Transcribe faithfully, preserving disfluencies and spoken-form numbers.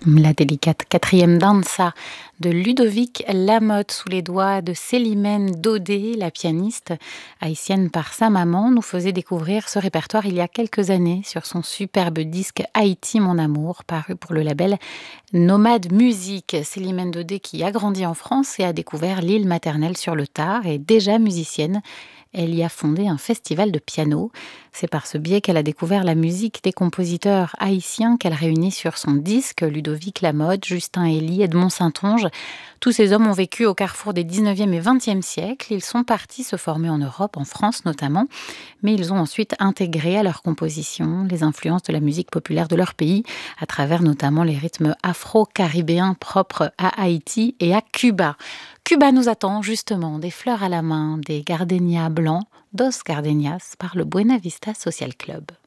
La délicate quatrième danza de Ludovic Lamotte sous les doigts de Célimène Daudet, la pianiste haïtienne par sa maman, nous faisait découvrir ce répertoire il y a quelques années sur son superbe disque Haïti mon amour, paru pour le label Nomade Musique. Célimène Daudet qui a grandi en France et a découvert l'île maternelle sur le tard est déjà musicienne. Elle y a fondé un festival de piano. C'est par ce biais qu'elle a découvert la musique des compositeurs haïtiens qu'elle réunit sur son disque, Ludovic Lamotte, Justin Elie, Edmond Saintonge. Tous ces hommes ont vécu au carrefour des dix-neuvième et vingtième siècles. Ils sont partis se former en Europe, en France notamment, mais ils ont ensuite intégré à leur composition les influences de la musique populaire de leur pays, à travers notamment les rythmes afro-caribéens propres à Haïti et à Cuba. Cuba nous attend justement des fleurs à la main, des gardénias blancs, dos gardenias par le Buena Vista Social Club.